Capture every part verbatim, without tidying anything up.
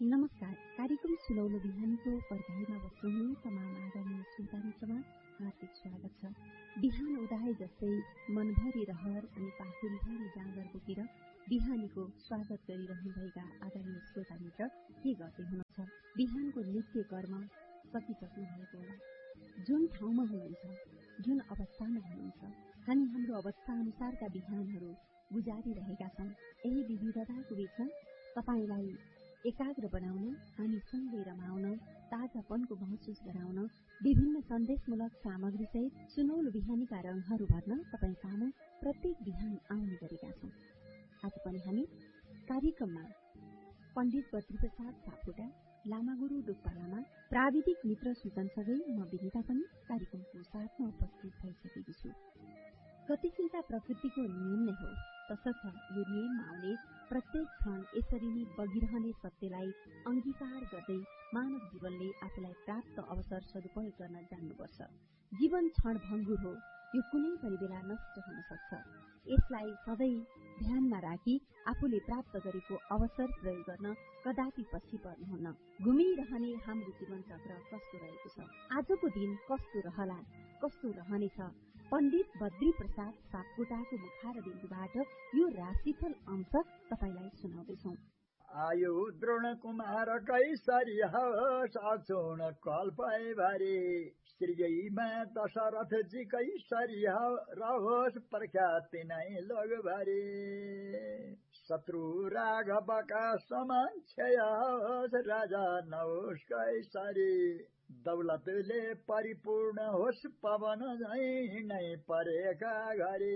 नमस्कार। कार्यक्रम सुनौलो बिहानीको पर्दाहीमा बस्नुहुने तमाम आदरणीय श्रोता मित्रमा हार्दिक स्वागत छ। बिहान उदाए जस्तै मनभरि रहर अनि पाखुरीभरि जाँगर बोकेर बिहानीको स्वागत गरिरहनुभएका आदरणीय श्रोता मित्र के गर्दै हुनुहुन्छ? बिहानको नित्य कर्म सकिसक्नु भएको होला। जुन ठाउँमा हुनुहुन्छ, जुन अवस्थामा हुनुहुन्छ, हामी हाम्रो अवस्था अनुसारका बिहानहरू गुजारिरहेका छौं। यही विविधताको बीचमा तपाईलाई एकाग्र बनाउन, हामी सँगै रमाउन, ताजापनको महसुस गराउन, विभिन्न सन्देशमूलक सामग्रीसहित सुनौलो बिहानीका रङहरू भर्न तपाईँ सामु प्रत्येक बिहान आउने गरेका छौं। आज पनि हामी कार्यक्रममा पण्डित बद्रीप्रसाद सापकोटा, लामागुरु डुक्पा लामा, प्राविधिक मित्र सुजनसँगै म विनिता पनि कार्यक्रमको साथमा उपस्थित भइसकेकी छु। गतिशीलता प्रकृतिको नियम नै हो, तसर्थ यो नियममा आउने प्रत्येक क्षण यसरी नै बगिरहने सत्यलाई अंगीकार गर्दै मानव जीवनले आफूलाई प्राप्त अवसर सदुपयोग गर्न जान्नुपर्छ। जीवन क्षणभङ्गुर हो, यो कुनै पनि बेला नष्ट हुन सक्छ। यसलाई सधैँ ध्यानमा राखी आफूले प्राप्त गरेको अवसर प्रयोग गर्न कदापि पछि पर्नुहुन्न। घुमिरहने हाम्रो जीवन चक्र कस्तो रहेको छ, आजको दिन कस्तो रहला, कस्तो रहनेछ, पण्डित बद्रीप्रसाद सापकोटाको मुखार बिन्दुबाट यो राशिफल अंश तपाईलाई सुनाउँदैछौं। आयु द्रोण कुमार कैसरिया साचोण कल्पय भरे श्रीजयीमा दशरथ जी कैसरिया रहोस् प्रख्याति नै लोग भरे शत्रु राघवका समान छयास राजा नहोस् कैसरी दौलतले परिपूर्ण होस् पवन झै नै परेका घरे।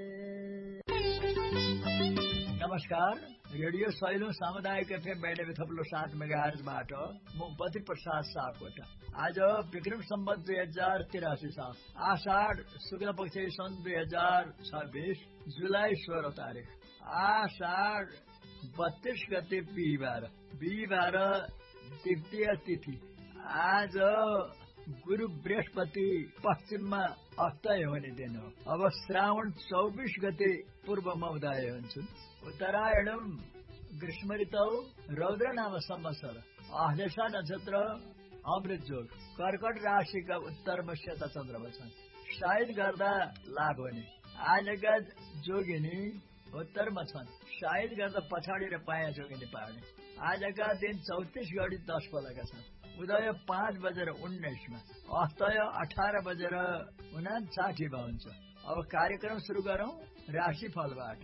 नमस्कार, रेडियो सैलो सामुदायिक एफएम बैठक थप्लो सात मेगाहर्जबाट म बद्रीप्रसाद सापकोटा। आज विक्रम सम्वत दुई हजार तिरासी साल आषाढ शुक्ल पक्ष सन् दुई हजार छब्बीस जुलाई सोह्र तारिक आषाढ बत्तीस गते बिहिबार बिहिबार तृतीय तिथि। आज गुरु बृहस्पति पश्चिममा अस्तय हुने दिन हो। अब श्रावण चौबिस गते पूर्वमा उदय हुन्छन्। उत्तरायणम ग्रीष्म ऋतौ रौद्र नाम संवत्सर आश्लेषा नक्षत्र अमृत जोग कर्कट राशिका उत्तरमा सेता चन्द्रमा छन्। सायद गर्दा लाभ हुने। आजका जोगिनी उत्तरमा छन्। सायद गर्दा पछाडि र पाया जोगिनी पार्ने। आजका दिन चौतिस गढी दस पलका छन्। उदय पाँच बजेर उन्नाइसमा, अस्तय अठार बजेर उनासाठीमा हुन्छ। अब कार्यक्रम सुरु गरौं राशिफलबाट।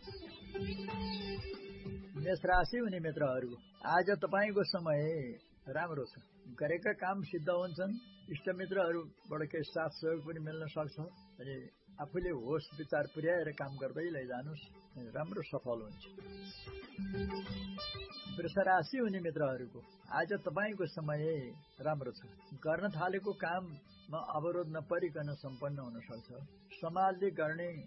मेष राशि हुने मित्रहरू, आज तपाईको समय राम्रो छ। गरेका काम सिद्ध हुन्छन्। इष्टमित्रहरूबाट केही साथ सहयोग पनि मिल्न सक्छ। अनि आफूले होस विचार पुर्याएर काम गर्दै लैजानुस्, राम्रो सफल हुन्छ। वृष राशि हुने मित्रहरूको आज तपाईको समय राम्रो छ। गर्न थालेको काममा अवरोध नपरिकन सम्पन्न हुन सक्छ। समाजले गर्ने